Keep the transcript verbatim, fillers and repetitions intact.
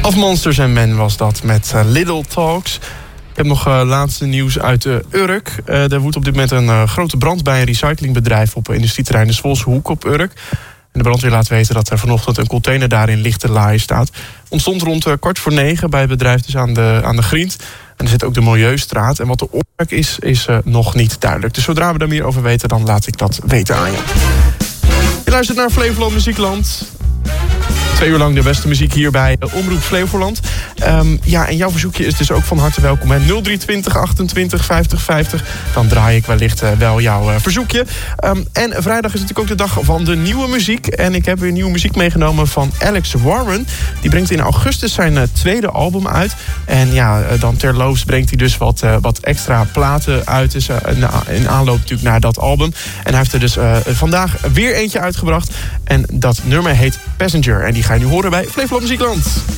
Of Monsters and Men was dat met uh, Little Talks. Ik heb nog uh, laatste nieuws uit uh, Urk. Uh, er woedt op dit moment een uh, grote brand bij een recyclingbedrijf op uh, industrieterrein de Zwolse Hoek op Urk. En de brandweer laat weten dat er vanochtend een container daarin ligt te laaien staat. Ontstond rond uh, kwart voor negen bij het bedrijf dus aan de, aan de Griend. En er zit ook de Milieustraat. En wat de oorzaak is, is uh, nog niet duidelijk. Dus zodra we daar meer over weten, dan laat ik dat weten aan je. Je luistert naar Flevoland Muziekland. Twee uur lang de beste muziek hier bij Omroep Flevoland. Um, ja, en jouw verzoekje is dus ook van harte welkom. Hè? nul drie twintig achtentwintig vijftig vijftig. Dan draai ik wellicht uh, wel jouw uh, verzoekje. Um, en vrijdag is natuurlijk ook de dag van de nieuwe muziek. En ik heb weer nieuwe muziek meegenomen van Alex Warren. Die brengt in augustus zijn uh, tweede album uit. En ja, uh, dan terloops brengt hij dus wat, uh, wat extra platen uit. Dus, uh, in aanloop natuurlijk naar dat album. En hij heeft er dus uh, vandaag weer eentje uitgebracht. En dat nummer heet Passenger. En die ga je nu horen bij Flevoland Muziekland.